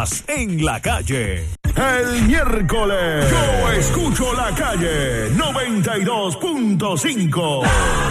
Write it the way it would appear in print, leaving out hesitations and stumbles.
Estás en la calle. El miércoles yo escucho la calle 92.5.